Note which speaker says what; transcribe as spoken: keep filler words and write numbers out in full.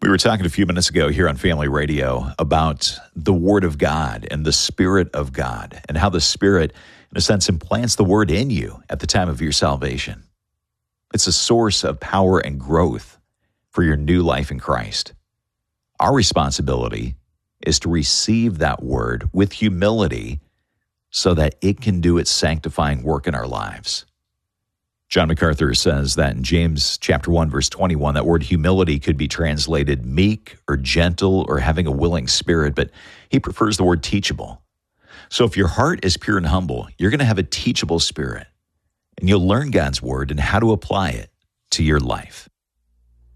Speaker 1: We were talking a few minutes ago here on Family Radio about the Word of God and the Spirit of God and how the Spirit, in a sense, implants the Word in you at the time of your salvation. It's a source of power and growth for your new life in Christ. Our responsibility is to receive that Word with humility so that it can do its sanctifying work in our lives. John MacArthur says that in James chapter one, verse twenty-one, that word humility could be translated meek or gentle or having a willing spirit, but he prefers the word teachable. So if your heart is pure and humble, you're going to have a teachable spirit, and you'll learn God's word and how to apply it to your life.